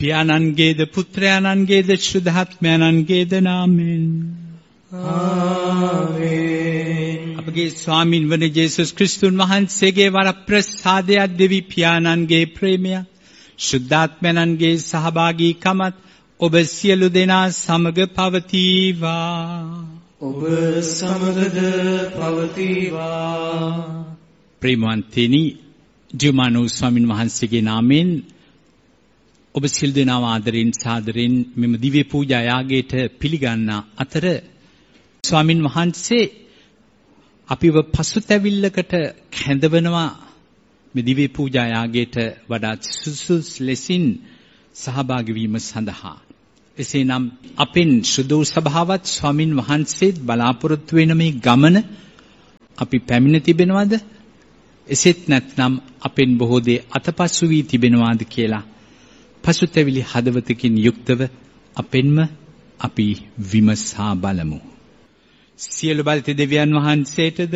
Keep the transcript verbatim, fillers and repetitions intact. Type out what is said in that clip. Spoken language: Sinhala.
පියාණන්ගේද පුත්‍රයාණන්ගේද ශුද්ධාත්මයන්ගේද නාමයෙන් ආමේන්. අපගේ ස්වාමින් වන ජේසුස් ක්‍රිස්තුන් වහන්සේගේ වරප්‍රසාදය, දෙවි පියාණන්ගේ ප්‍රේමය, ශුද්ධාත්මයන්ගේ සහභාගීකමත් ඔබ සියලු දෙනා සමග පවතිවා. ඔබ සමගද පවතිවා. ප්‍රේමවන්තනි, ජීවමාන වූ ස්වාමින් වහන්සේගේ නාමයෙන් ඔබ සියලු දෙනාව ආදරෙන් සාදරෙන් මෙම දිව්‍ය පූජා යාගයට පිළිගන්නා අතර ස්වාමින් වහන්සේ අපිව පසුතැවිල්ලකට කැඳවනවා. මේ දිව්‍ය පූජා යාගයට වඩා සුසුස් ලෙසින් සහභාගී වීම සඳහා එසේනම් අපෙන් සුදු සභාවත් ස්වාමින් වහන්සේත් බලාපොරොත්තු වෙන මේ ගමන අපි පැමිණ තිබෙනවද? එසේත් නැත්නම් අපෙන් බොහෝ දේ අතපසු වී තිබෙනවාද කියලා පසුතැවිලි හදවතකින් යුක්තව අපෙන්ම අපි විමසා බලමු. සියලු බලති දෙවියන් වහන්සේටද